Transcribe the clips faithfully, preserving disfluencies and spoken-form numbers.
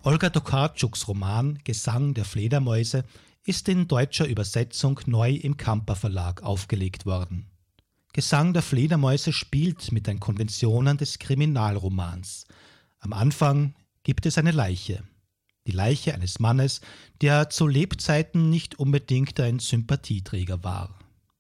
Olga Tokarczuks Roman Gesang der Fledermäuse ist in deutscher Übersetzung neu im Kamper Verlag aufgelegt worden. Gesang der Fledermäuse spielt mit den Konventionen des Kriminalromans. Am Anfang gibt es eine Leiche. Die Leiche eines Mannes, der zu Lebzeiten nicht unbedingt ein Sympathieträger war.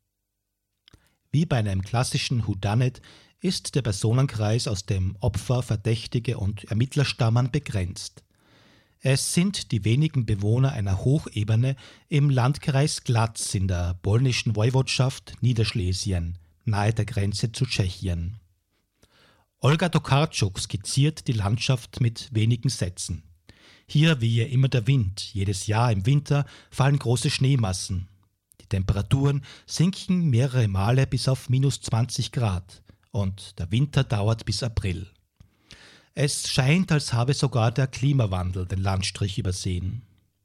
Wie bei einem klassischen Whodunit ist der Personenkreis, aus dem Opfer, Verdächtige und Ermittler stammen, begrenzt. Es sind die wenigen Bewohner einer Hochebene im Landkreis Glatz in der polnischen Woiwodschaft Niederschlesien, nahe der Grenze zu Tschechien. Olga Tokarczuk skizziert die Landschaft mit wenigen Sätzen. Hier wehe immer der Wind, jedes Jahr im Winter fallen große Schneemassen. Die Temperaturen sinken mehrere Male bis auf minus zwanzig Grad und der Winter dauert bis April. Es scheint, als habe sogar der Klimawandel den Landstrich übersehen.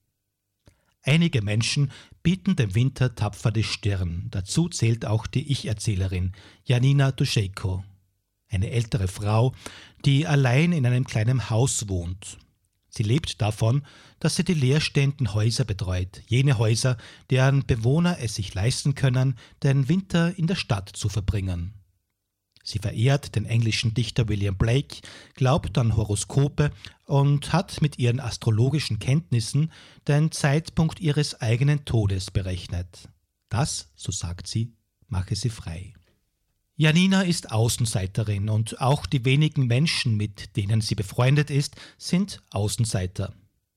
Einige Menschen bieten dem Winter tapfer die Stirn. Dazu zählt auch die Ich-Erzählerin Janina Duschejko, eine ältere Frau, die allein in einem kleinen Haus wohnt. Sie lebt davon, dass sie die leerstehenden Häuser betreut, jene Häuser, deren Bewohner es sich leisten können, den Winter in der Stadt zu verbringen. Sie verehrt den englischen Dichter William Blake, glaubt an Horoskope und hat mit ihren astrologischen Kenntnissen den Zeitpunkt ihres eigenen Todes berechnet. Das, so sagt sie, mache sie frei. Janina ist Außenseiterin und auch die wenigen Menschen, mit denen sie befreundet ist, sind Außenseiter.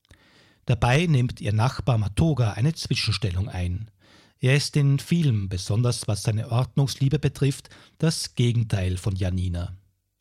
Dabei nimmt ihr Nachbar Matoga eine Zwischenstellung ein. Er ist in vielem, besonders was seine Ordnungsliebe betrifft, das Gegenteil von Janina.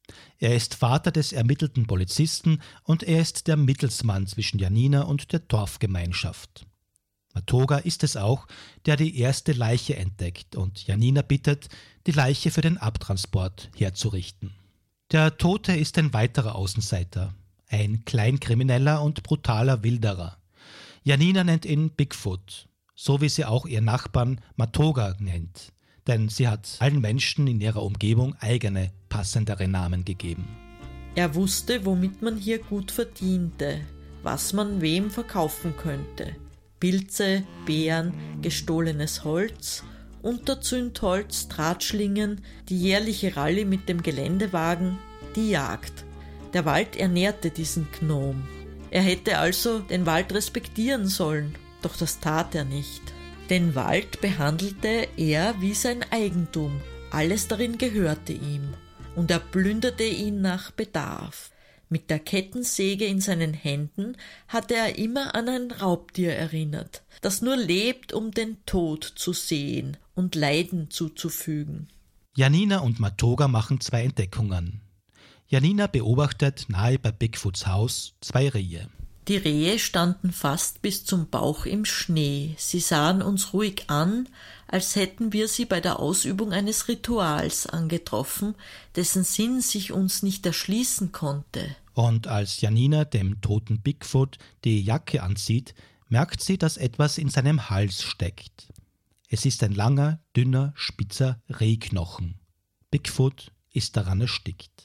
Er ist Vater des ermittelten Polizisten und er ist der Mittelsmann zwischen Janina und der Dorfgemeinschaft. Matoga ist es auch, der die erste Leiche entdeckt und Janina bittet, die Leiche für den Abtransport herzurichten. Der Tote ist ein weiterer Außenseiter, ein Kleinkrimineller und brutaler Wilderer. Janina nennt ihn Bigfoot, so wie sie auch ihren Nachbarn Matoga nennt, denn sie hat allen Menschen in ihrer Umgebung eigene, passendere Namen gegeben. Er wusste, womit man hier gut verdiente, was man wem verkaufen könnte. Pilze, Beeren, gestohlenes Holz, Unterzündholz, Drahtschlingen, die jährliche Rallye mit dem Geländewagen, die Jagd. Der Wald ernährte diesen Gnom. Er hätte also den Wald respektieren sollen, doch das tat er nicht. Den Wald behandelte er wie sein Eigentum, alles darin gehörte ihm, und er plünderte ihn nach Bedarf. Mit der Kettensäge in seinen Händen hatte er immer an ein Raubtier erinnert, das nur lebt, um den Tod zu sehen und Leiden zuzufügen. Janina und Matoga machen zwei Entdeckungen. Janina beobachtet nahe bei Bigfoots Haus zwei Rehe. Die Rehe standen fast bis zum Bauch im Schnee. Sie sahen uns ruhig an, als hätten wir sie bei der Ausübung eines Rituals angetroffen, dessen Sinn sich uns nicht erschließen konnte. Und als Janina dem toten Bigfoot die Jacke anzieht, merkt sie, dass etwas in seinem Hals steckt. Es ist ein langer, dünner, spitzer Rehknochen. Bigfoot ist daran erstickt.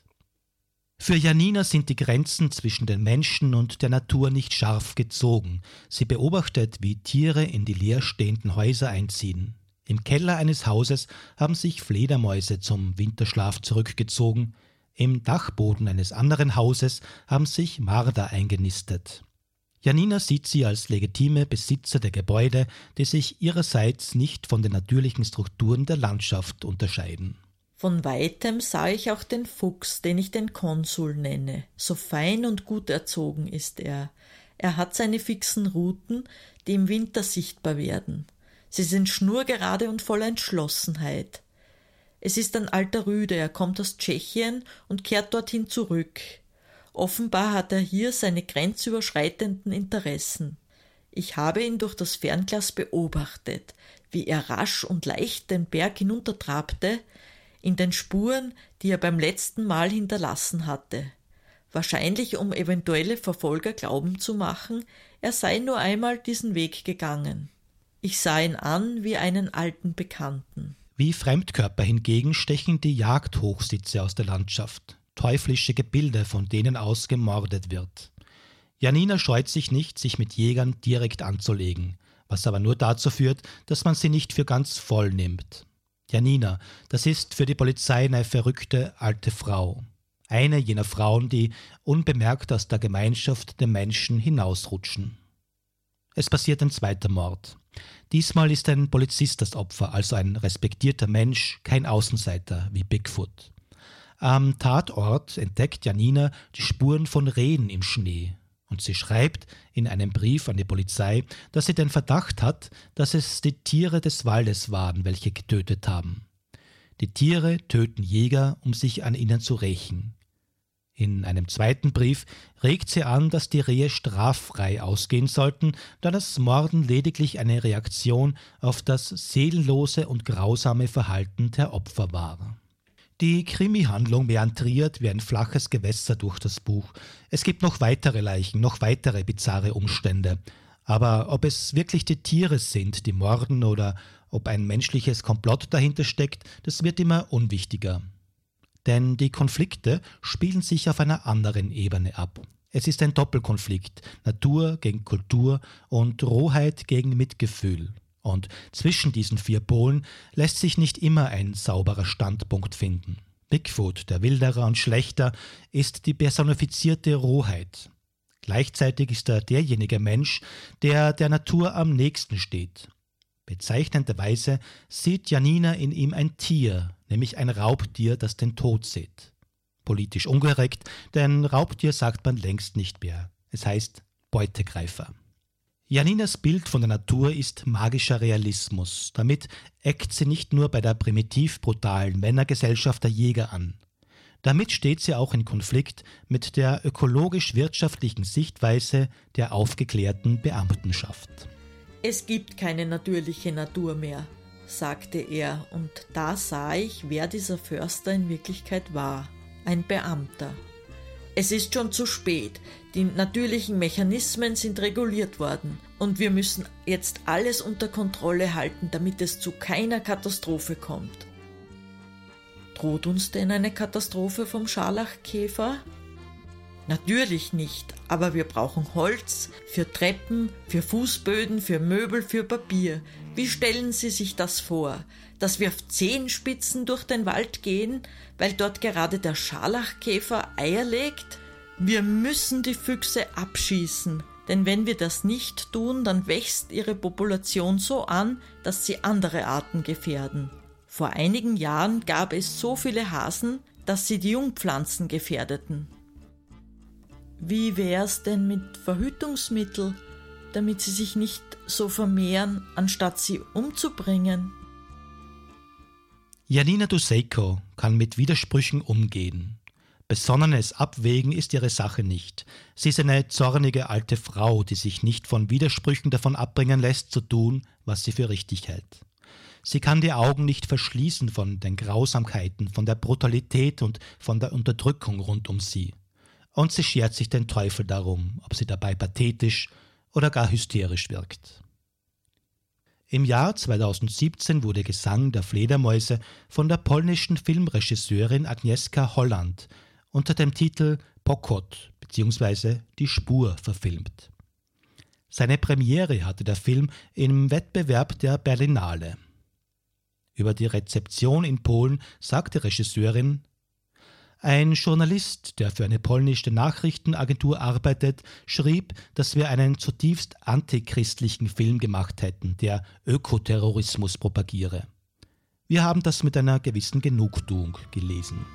Für Janina sind die Grenzen zwischen den Menschen und der Natur nicht scharf gezogen. Sie beobachtet, wie Tiere in die leerstehenden Häuser einziehen. Im Keller eines Hauses haben sich Fledermäuse zum Winterschlaf zurückgezogen. Im Dachboden eines anderen Hauses haben sich Marder eingenistet. Janina sieht sie als legitime Besitzer der Gebäude, die sich ihrerseits nicht von den natürlichen Strukturen der Landschaft unterscheiden. Von weitem sah ich auch den Fuchs, den ich den Konsul nenne. So fein und gut erzogen ist er. Er hat seine fixen Routen, die im Winter sichtbar werden. Sie sind schnurgerade und voller Entschlossenheit. Es ist ein alter Rüde, er kommt aus Tschechien und kehrt dorthin zurück. Offenbar hat er hier seine grenzüberschreitenden Interessen. Ich habe ihn durch das Fernglas beobachtet, wie er rasch und leicht den Berg hinuntertrabte, in den Spuren, die er beim letzten Mal hinterlassen hatte. Wahrscheinlich, um eventuelle Verfolger glauben zu machen, er sei nur einmal diesen Weg gegangen. Ich sah ihn an wie einen alten Bekannten. Wie Fremdkörper hingegen stechen die Jagdhochsitze aus der Landschaft, teuflische Gebilde, von denen aus gemordet wird. Janina scheut sich nicht, sich mit Jägern direkt anzulegen, was aber nur dazu führt, dass man sie nicht für ganz voll nimmt. Janina, das ist für die Polizei eine verrückte alte Frau. Eine jener Frauen, die unbemerkt aus der Gemeinschaft der Menschen hinausrutschen. Es passiert ein zweiter Mord. Diesmal ist ein Polizist das Opfer, also ein respektierter Mensch, kein Außenseiter wie Bigfoot. Am Tatort entdeckt Janina die Spuren von Rehen im Schnee. Und sie schreibt in einem Brief an die Polizei, dass sie den Verdacht hat, dass es die Tiere des Waldes waren, welche getötet haben. Die Tiere töten Jäger, um sich an ihnen zu rächen. In einem zweiten Brief regt sie an, dass die Rehe straffrei ausgehen sollten, da das Morden lediglich eine Reaktion auf das seelenlose und grausame Verhalten der Opfer war. Die Krimi-Handlung meandriert wie ein flaches Gewässer durch das Buch. Es gibt noch weitere Leichen, noch weitere bizarre Umstände. Aber ob es wirklich die Tiere sind, die morden, oder ob ein menschliches Komplott dahinter steckt, das wird immer unwichtiger. Denn die Konflikte spielen sich auf einer anderen Ebene ab. Es ist ein Doppelkonflikt, Natur gegen Kultur und Rohheit gegen Mitgefühl. Und zwischen diesen vier Polen lässt sich nicht immer ein sauberer Standpunkt finden. Bigfoot, der Wilderer und Schlächter, ist die personifizierte Rohheit. Gleichzeitig ist er derjenige Mensch, der der Natur am nächsten steht. Bezeichnenderweise sieht Janina in ihm ein Tier, nämlich ein Raubtier, das den Tod sieht. Politisch unkorrekt, denn Raubtier sagt man längst nicht mehr. Es heißt Beutegreifer. Janinas Bild von der Natur ist magischer Realismus. Damit eckt sie nicht nur bei der primitiv brutalen Männergesellschaft der Jäger an. Damit steht sie auch in Konflikt mit der ökologisch-wirtschaftlichen Sichtweise der aufgeklärten Beamtenschaft. Es gibt keine natürliche Natur mehr, sagte er, und da sah ich, wer dieser Förster in Wirklichkeit war. Ein Beamter. Es ist schon zu spät. Die natürlichen Mechanismen sind reguliert worden und wir müssen jetzt alles unter Kontrolle halten, damit es zu keiner Katastrophe kommt. Droht uns denn eine Katastrophe vom Scharlachkäfer? Natürlich nicht, aber wir brauchen Holz für Treppen, für Fußböden, für Möbel, für Papier. Wie stellen Sie sich das vor? Dass wir auf Zehenspitzen durch den Wald gehen, weil dort gerade der Scharlachkäfer Eier legt? Wir müssen die Füchse abschießen, denn wenn wir das nicht tun, dann wächst ihre Population so an, dass sie andere Arten gefährden. Vor einigen Jahren gab es so viele Hasen, dass sie die Jungpflanzen gefährdeten. Wie wär's denn mit Verhütungsmittel, damit sie sich nicht so vermehren, anstatt sie umzubringen? Janina Duseiko kann mit Widersprüchen umgehen. Besonnenes Abwägen ist ihre Sache nicht. Sie ist eine zornige alte Frau, die sich nicht von Widersprüchen davon abbringen lässt, zu tun, was sie für richtig hält. Sie kann die Augen nicht verschließen von den Grausamkeiten, von der Brutalität und von der Unterdrückung rund um sie. Und sie schert sich den Teufel darum, ob sie dabei pathetisch oder gar hysterisch wirkt. Im Jahr zweitausendsiebzehn wurde Gesang der Fledermäuse von der polnischen Filmregisseurin Agnieszka Holland unter dem Titel Pokot bzw. Die Spur verfilmt. Seine Premiere hatte der Film im Wettbewerb der Berlinale. Über die Rezeption in Polen sagte Regisseurin: Ein Journalist, der für eine polnische Nachrichtenagentur arbeitet, schrieb, dass wir einen zutiefst antichristlichen Film gemacht hätten, der Ökoterrorismus propagiere. Wir haben das mit einer gewissen Genugtuung gelesen.